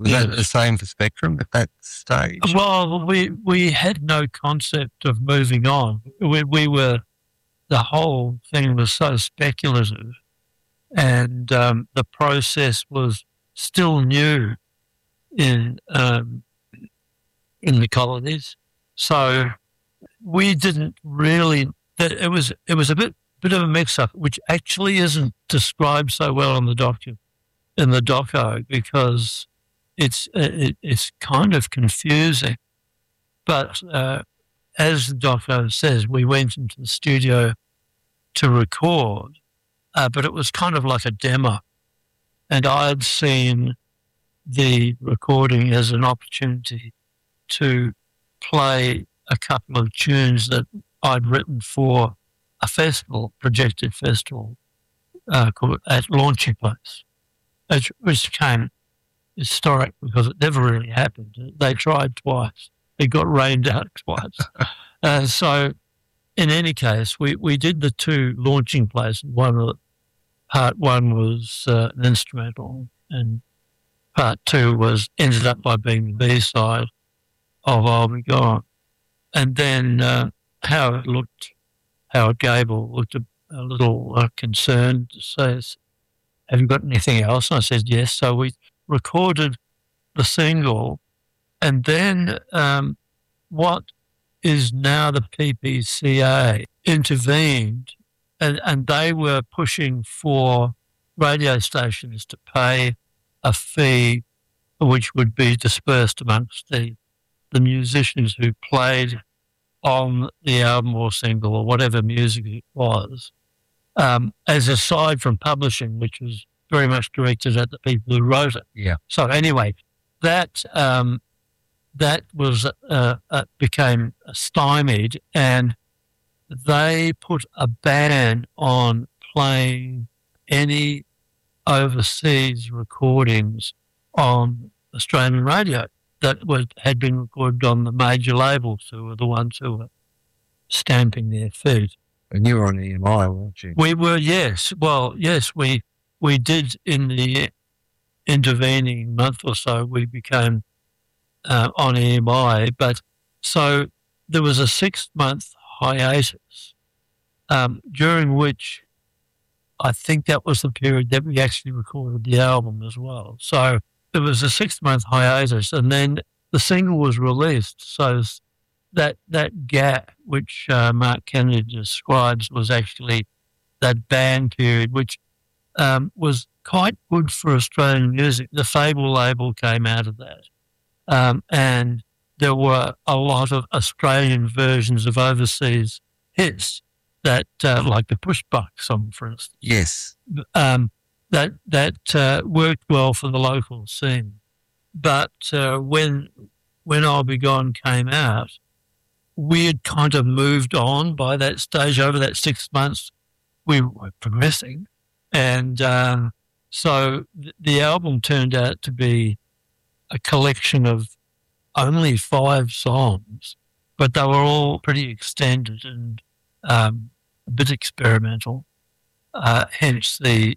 Was that the same for Spectrum at that stage? Well, we had no concept of moving on. We were, the whole thing was so speculative, and the process was still new in the colonies. So we didn't really. It was a bit of a mix-up, which actually isn't described so well in the doco, because it's kind of confusing. But as the doco says, we went into the studio to record, but it was kind of like a demo, and I'd seen the recording as an opportunity to play a couple of tunes that I'd written for a festival, projected festival, called at Launching Place, which became historic because it never really happened. They tried twice. It got rained out twice. So in any case, we did the two Launching Places. Part one was an instrumental, and part two ended up by being the B-side of I'll Be Gone. And then Howard Gable looked a little concerned to say, have you got anything else? And I said, yes. So we recorded the single, and then what is now the PPCA intervened, and they were pushing for radio stations to pay a fee which would be dispersed amongst the musicians who played on the album or single or whatever music it was, as aside from publishing, which was very much directed at the people who wrote it. Yeah. So anyway, that was became stymied, and they put a ban on playing any overseas recordings on Australian radio that had been recorded on the major labels, who were the ones who were stamping their feet. And you were on EMI, weren't you? We were, yes. Well, yes, we did in the intervening month or so, we became on EMI. But so there was a 6-month hiatus, during which I think that was the period that we actually recorded the album as well. So there was a 6-month hiatus, and then the single was released. So that gap, which Mark Kennedy describes, was actually that ban period, which was quite good for Australian music. The Fable label came out of that, and there were a lot of Australian versions of overseas hits that, like the Pushbuck song, for instance. Yes. That worked well for the local scene. But when I'll Be Gone came out, we had kind of moved on by that stage. Over that 6 months, we were progressing. And so the album turned out to be a collection of only 5 songs, but they were all pretty extended and a bit experimental. Hence the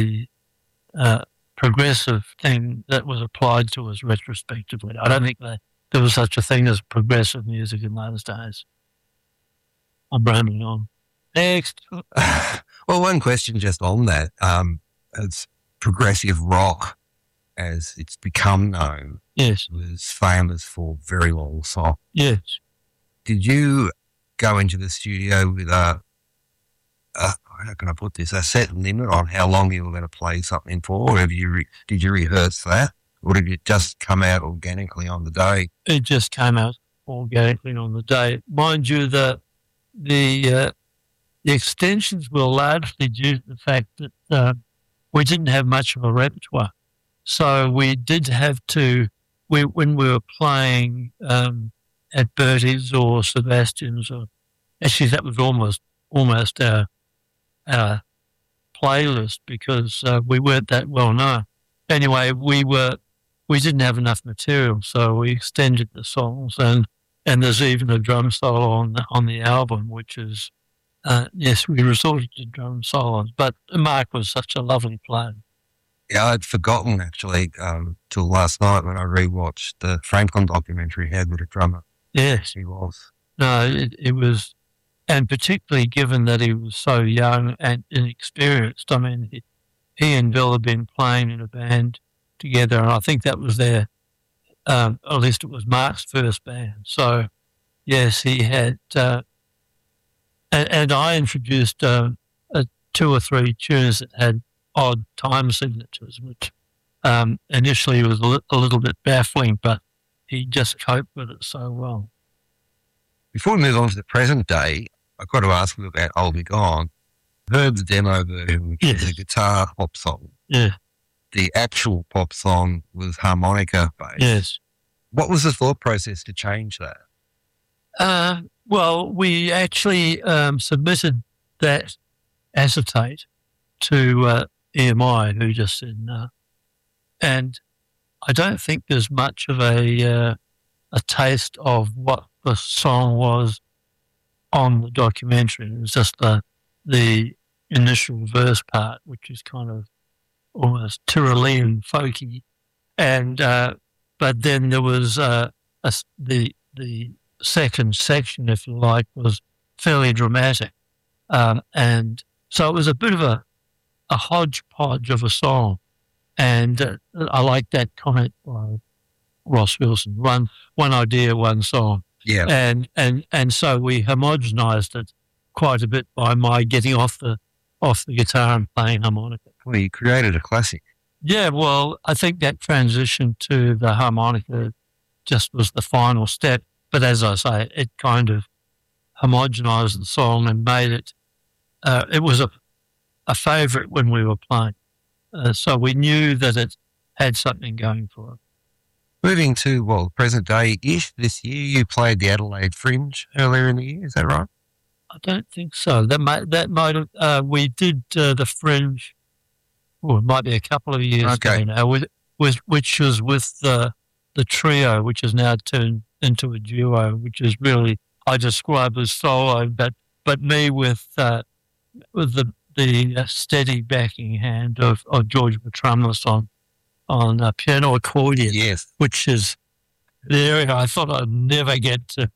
progressive thing that was applied to us retrospectively. I don't think there was such a thing as progressive music in those days. I'm rambling on. Next. Well, one question just on that. It's progressive rock, as it's become known, yes, was famous for very long songs. Yes. Did you go into the studio with how can I put this, a set limit on how long you were going to play something for, or did you rehearse that, or did it just come out organically on the day? It just came out organically on the day. Mind you, the extensions were largely due to the fact that we didn't have much of a repertoire. So we did have to, when we were playing at Bertie's or Sebastian's, or actually that was almost our playlist, because we weren't that well known. Anyway, we didn't have enough material, so we extended the songs, and there's even a drum solo on the album, which is yes, we resorted to drum solos. But Mark was such a lovely player. Yeah, I'd forgotten actually till last night when I rewatched the Franklin documentary. How good a drummer Yes. he was. No, it was, and particularly given that he was so young and inexperienced. I mean, he and Bill had been playing in a band together, and I think that was their, at least it was Mark's first band. So, yes, he had, and I introduced 2 or 3 tunes that had odd time signatures, which initially was a little bit baffling, but he just coped with it so well. Before we move on to the present day, I've got to ask you about I'll Be Gone. I heard the demo version, which is a guitar pop song. Yeah. The actual pop song was harmonica based. Yes. What was the thought process to change that? Well, we actually submitted that acetate to EMI, who just said no. And I don't think there's much of a taste of what the song was on the documentary. It was just the initial verse part, which is kind of almost Tyrolean folky. And but then there was the second section, if you like, was fairly dramatic. And so it was a bit of a hodgepodge of a song. And I like that comment by Ross Wilson, one idea, one song. Yeah. And so we homogenized it quite a bit by my getting off the guitar and playing harmonica. Well, you created a classic. Yeah, well, I think that transition to the harmonica just was the final step. But as I say, it kind of homogenized the song and made it, it was a favourite when we were playing. So we knew that it had something going for it. Moving to, present day-ish, this year you played the Adelaide Fringe earlier in the year, is that right? I don't think so. That might have, we did the Fringe, it might be a couple of years ago now, which was with the trio, which has now turned into a duo, which is really, I describe as solo, but me with the steady backing hand of George Matrumlis on piano accordion, yes, which is the area I thought I'd never get to.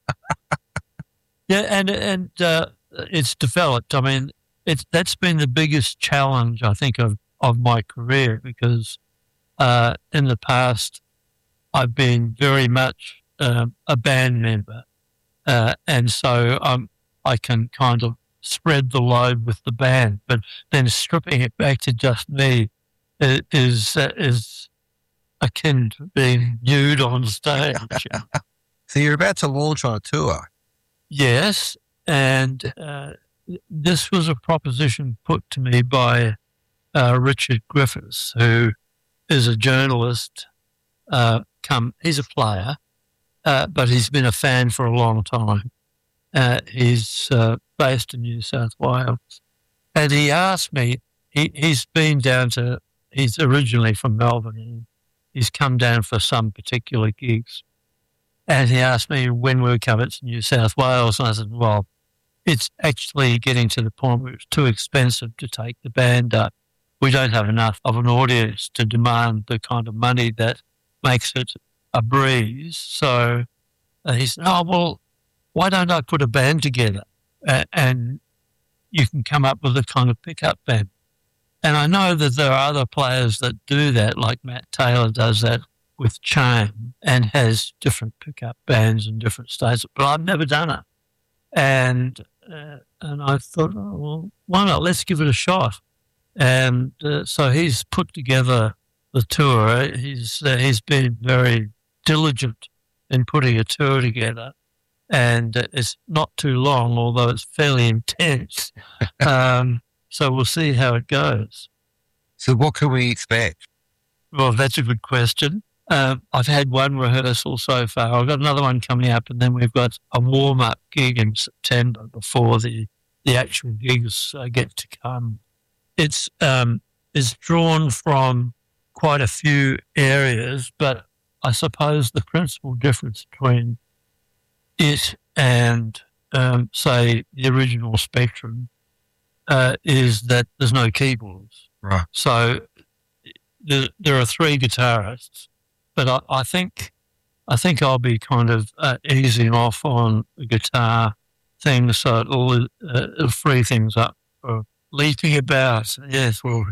Yeah, and it's developed. I mean, that's been the biggest challenge, I think, of my career, because in the past I've been very much a band member, and so I can kind of spread the load with the band, but then stripping it back to just me is akin to being nude on stage. So you're about to launch on a tour. Yes, and this was a proposition put to me by Richard Griffiths, who is a journalist. He's a player, but he's been a fan for a long time. He's based in New South Wales, and he asked me. He's originally from Melbourne, and he's come down for some particular gigs. And he asked me when we were coming to New South Wales, and I said, well, it's actually getting to the point where it's too expensive to take the band up. We don't have enough of an audience to demand the kind of money that makes it a breeze. So he said, oh, well, why don't I put a band together and you can come up with a kind of pickup band? And I know that there are other players that do that, like Matt Taylor does that with Chain and has different pickup bands in different states, but I've never done it. And I thought, oh, well, why not? Let's give it a shot. And so he's put together the tour. He's been very diligent in putting a tour together, and it's not too long, although it's fairly intense. So we'll see how it goes. So what can we expect? Well, that's a good question. I've had one rehearsal so far. I've got another one coming up, and then we've got a warm-up gig in September before the actual gigs get to come. It's drawn from quite a few areas, but I suppose the principal difference between it and, say, the original Spectrum is that there's no keyboards. Right. So there are three guitarists, but I think I'll be kind of easing off on the guitar thing, so it'll free things up for leaping about. Yes, well,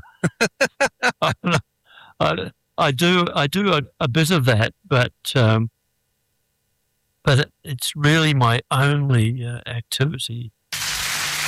I do a bit of that, but it's really my only activity